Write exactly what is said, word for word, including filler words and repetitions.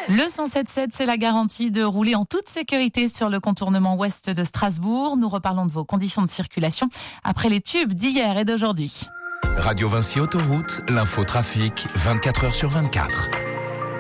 Le cent sept sept, c'est la garantie de rouler en toute sécurité sur le contournement ouest de Strasbourg. Nous reparlons de vos conditions de circulation après les tubes d'hier et d'aujourd'hui. Radio Vinci Autoroute, l'info trafic, vingt-quatre heures sur vingt-quatre.